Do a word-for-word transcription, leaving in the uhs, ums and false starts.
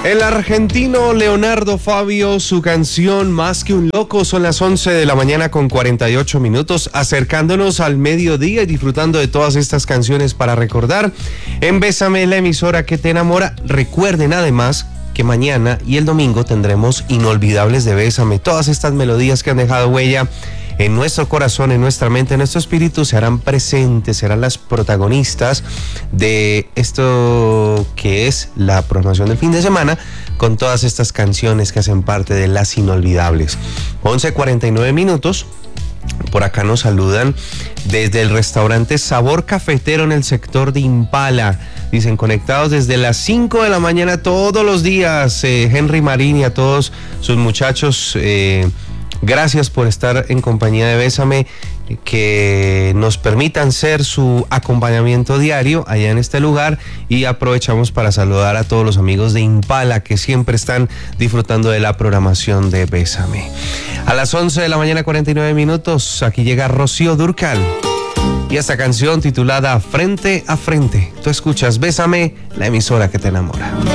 El argentino Leonardo Fabio, su canción Más que un loco. Son las once de la mañana con cuarenta y ocho minutos, acercándonos al mediodía y disfrutando de todas estas canciones para recordar en Bésame, la emisora que te enamora. Recuerden además que mañana y el domingo tendremos Inolvidables de Bésame. Todas estas melodías que han dejado huella en nuestro corazón, en nuestra mente, en nuestro espíritu, se harán presentes, serán las protagonistas de esto que es la programación del fin de semana, con todas estas canciones que hacen parte de las inolvidables. once cuarenta y nueve minutos. Por acá nos saludan desde el restaurante Sabor Cafetero en el sector de Impala. Dicen, conectados desde las cinco de la mañana todos los días. Eh, Henry Marín y a todos sus muchachos, eh, gracias por estar en compañía de Bésame, que nos permitan ser su acompañamiento diario allá en este lugar, y aprovechamos para saludar a todos los amigos de Impala que siempre están disfrutando de la programación de Bésame. A las once de la mañana cuarenta y nueve minutos, aquí llega Rocío Dúrcal y esta canción titulada Frente a Frente. Tú escuchas Bésame, la emisora que te enamora.